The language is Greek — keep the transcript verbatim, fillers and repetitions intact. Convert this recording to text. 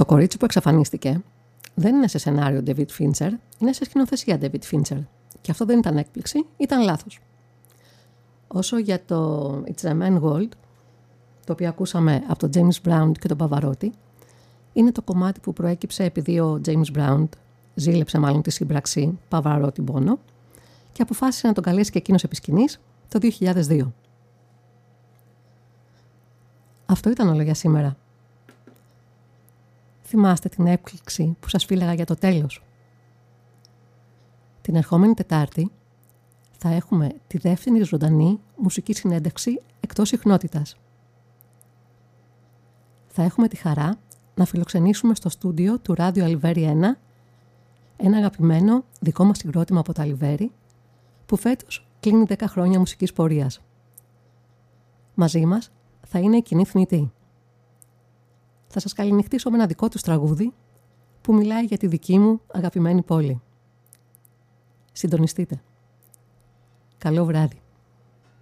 κορίτσι που εξαφανίστηκε δεν είναι σε σενάριο David Fincher, είναι σε σκηνοθεσία David Fincher. Και αυτό δεν ήταν έκπληξη, ήταν λάθος. Όσο για το It's a Man World, το οποίο ακούσαμε από τον James Brown και τον Pavarotti, είναι το κομμάτι που προέκυψε επειδή ο James Brown ζήλεψε μάλλον τη σύμπραξη Pavarotti-Bono και αποφάσισε να τον καλέσει και εκείνος επί σκηνής το δύο χιλιάδες δύο. Αυτό ήταν όλο για σήμερα. Θυμάστε την έκπληξη που σας φύλαγα για το τέλος. Την ερχόμενη Τετάρτη θα έχουμε τη δεύτερη ζωντανή μουσική συνέντευξη εκτός συχνότητας. Θα έχουμε τη χαρά να φιλοξενήσουμε στο στούντιο του Ράδιο Αλιβέρι ένα ένα αγαπημένο δικό μας συγκρότημα από το Αλιβέρι που φέτος κλείνει δέκα χρόνια μουσικής πορείας. Μαζί μας θα είναι η Κοινή Θνητή. Θα σας καληνυχτήσω με ένα δικό τους τραγούδι που μιλάει για τη δική μου αγαπημένη πόλη. Συντονιστείτε. Καλό βράδυ.